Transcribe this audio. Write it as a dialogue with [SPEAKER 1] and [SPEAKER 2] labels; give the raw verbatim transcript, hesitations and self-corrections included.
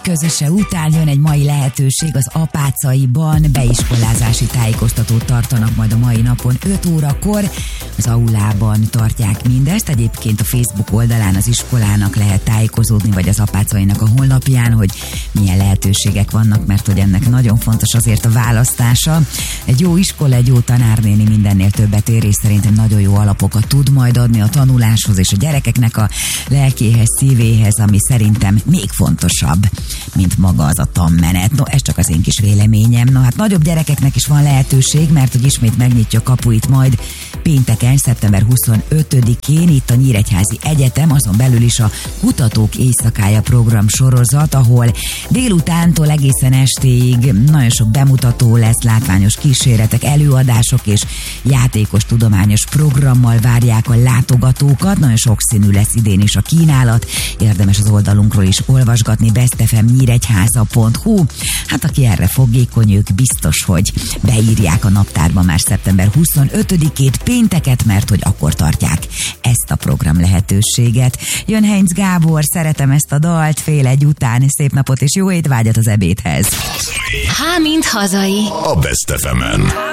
[SPEAKER 1] közöse után jön egy mai lehetőség az Apácaiban. Beiskolázási tájékoztatót tartanak majd a mai napon öt órakor. Az aulában tartják mindezt. Egyébként a Facebook oldalán az iskolának lehet tájékozódni, vagy az Apácainak a honlapján, hogy milyen lehetőségek vannak, mert hogy ennek nagyon fontos azért a választása. Egy jó iskola, egy jó tanárnéni mindennél többet ér, és szerintem nagyon jó alapokat tud majd adni a tanuláshoz és a gyerekeknek a lelkéhez, szívéhez, ami szerintem még fontosabb, mint maga az a tanmenet. No, ez csak az én kis véleményem. No, hát nagyobb gyerekeknek is van lehetőség, mert hogy ismét megnyitja kapuit majd pénteken, szeptember huszonötödikén itt a Nyíregyházi Egyetem, azon belül is a Kutatók Éjszakája program sorozat, ahol délutántól egészen estéig nagyon sok bemutató lesz, látványos kíséretek, előadások és játékos tudományos programmal várják a látogatókat. Nagyon sokszínű lesz idén is a kínálat, érdemes az oldalunkról is olvasgatni, bestfm nyíregyháza pont hu. Hát aki erre fogékony, ők biztos, hogy beírják a naptárba már szeptember huszonötödikét pénteket, mert hogy akkor tartják ezt a program lehetőséget. Jön Heinz Gábor, szeretem ezt a dalt, fél egy után, szép napot és jó étvágyat az ebédhez.
[SPEAKER 2] Há, mint hazai.
[SPEAKER 3] A Best ef emen.